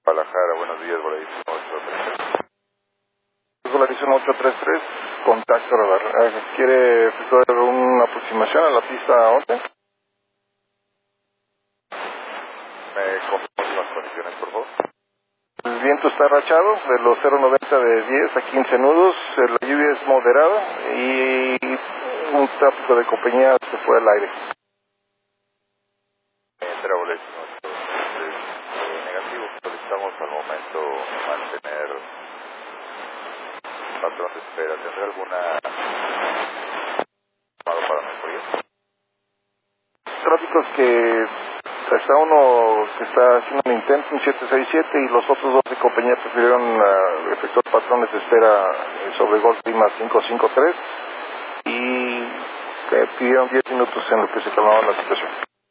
Guadalajara, buenos días, Volarísimo 833. Volarísimo 833, contacto radar. ¿Quiere efectuar una aproximación a la pista 11? ¿Me confirman las condiciones, por favor? El viento está rachado de los 0.90 de 10 a 15 nudos, la lluvia es moderada y un tráfico de compañía se fue al aire. Entra Volarísimo 833 negativo. Solicitamos al momento mantener patrón de espera. ¿Tendrá alguna llamada para mejoría? Tráficos que está uno que está haciendo un intento, un 767, y los otros dos de compañía prefirieron efectuar patrones de espera sobre Golf Lima 553 y pidieron 10 minutos en lo que se calmaba la situación.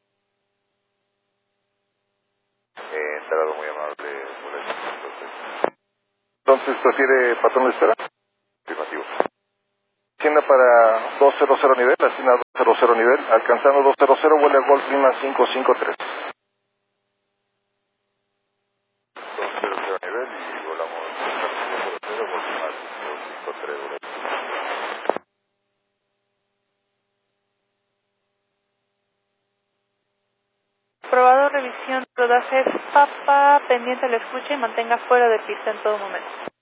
Entrado muy amable, Volarísimo 833. Entonces, ¿prefiere patrón de espera? Afirmativo. Tienda para 200 nivel, asigna 200 nivel, alcanzando 200, vuelve a Golf Lima 553. 200 nivel y volamos 200, Volarísimo 553, Volarísimo. Probado revisión, rodaje Papa, pendiente la escucha y mantenga fuera de pista en todo momento.